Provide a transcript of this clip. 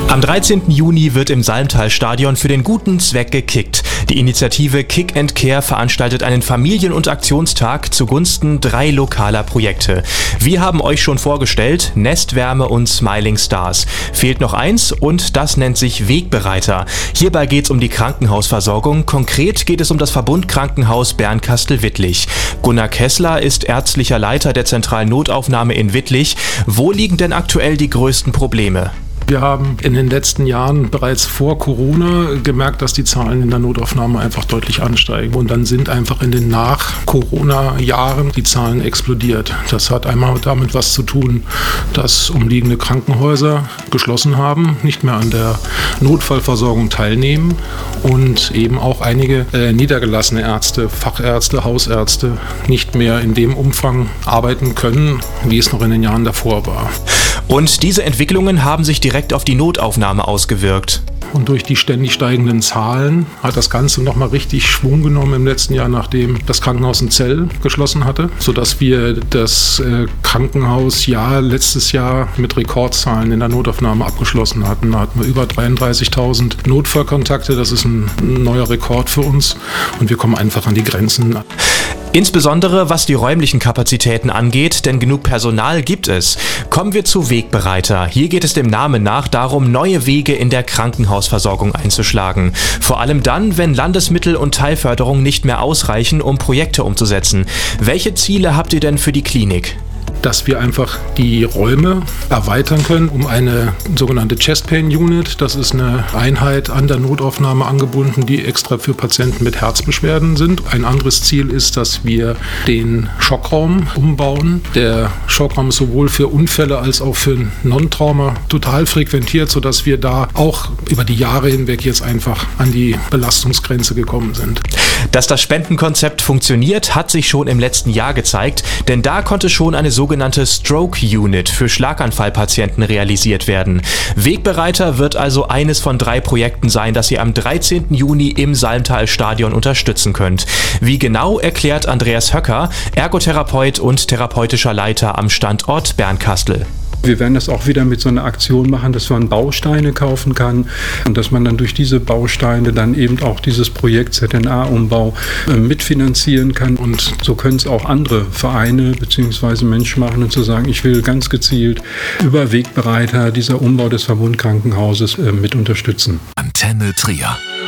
Am 13. Juni wird im Salmtal-Stadion für den guten Zweck gekickt. Die Initiative Kick and Care veranstaltet einen Familien- und Aktionstag zugunsten 3 lokaler Projekte. Wir haben euch schon vorgestellt, Nestwärme und Smiling Stars. Fehlt noch eins und das nennt sich Wegbereiter. Hierbei geht es um die Krankenhausversorgung. Konkret geht es um das Verbundkrankenhaus Bernkastel-Wittlich. Gunnar Kessler ist ärztlicher Leiter der zentralen Notaufnahme in Wittlich. Wo liegen denn aktuell die größten Probleme? Wir haben in den letzten Jahren bereits vor Corona gemerkt, dass die Zahlen in der Notaufnahme einfach deutlich ansteigen. Und dann sind einfach in den Nach-Corona-Jahren die Zahlen explodiert. Das hat einmal damit was zu tun, dass umliegende Krankenhäuser geschlossen haben, nicht mehr an der Notfallversorgung teilnehmen und eben auch einige niedergelassene Ärzte, Fachärzte, Hausärzte nicht mehr in dem Umfang arbeiten können, wie es noch in den Jahren davor war. Und diese Entwicklungen haben sich direkt auf die Notaufnahme ausgewirkt. Und durch die ständig steigenden Zahlen hat das Ganze nochmal richtig Schwung genommen im letzten Jahr, nachdem das Krankenhaus in Zell geschlossen hatte, sodass wir das Krankenhausjahr letztes Jahr mit Rekordzahlen in der Notaufnahme abgeschlossen hatten. Da hatten wir über 33.000 Notfallkontakte. Das ist ein neuer Rekord für uns und wir kommen einfach an die Grenzen. Insbesondere was die räumlichen Kapazitäten angeht, denn genug Personal gibt es. Kommen wir zu Wegbereiter. Hier geht es dem Namen nach darum, neue Wege in der Krankenhausversorgung einzuschlagen. Vor allem dann, wenn Landesmittel und Teilförderung nicht mehr ausreichen, um Projekte umzusetzen. Welche Ziele habt ihr denn für die Klinik? Dass wir einfach die Räume erweitern können um eine sogenannte Chest Pain Unit. Das ist eine Einheit an der Notaufnahme angebunden, die extra für Patienten mit Herzbeschwerden sind. Ein anderes Ziel ist, dass wir den Schockraum umbauen. Der Schockraum ist sowohl für Unfälle als auch für Non-Trauma total frequentiert, sodass wir da auch über die Jahre hinweg jetzt einfach an die Belastungsgrenze gekommen sind. Dass das Spendenkonzept funktioniert, hat sich schon im letzten Jahr gezeigt, denn da konnte schon eine sogenannte Stroke Unit für Schlaganfallpatienten realisiert werden. Wegbereiter wird also eines von 3 Projekten sein, das ihr am 13. Juni im Salmtal-Stadion unterstützen könnt. Wie genau, erklärt Andreas Höcker, Ergotherapeut und therapeutischer Leiter am Standort Bernkastel. Wir werden das auch wieder mit so einer Aktion machen, dass man Bausteine kaufen kann und dass man dann durch diese Bausteine dann eben auch dieses Projekt ZNA-Umbau mitfinanzieren kann. Und so können es auch andere Vereine bzw. Menschen machen und zu sagen, ich will ganz gezielt über Wegbereiter dieser Umbau des Verbundkrankenhauses mit unterstützen. Antenne Trier.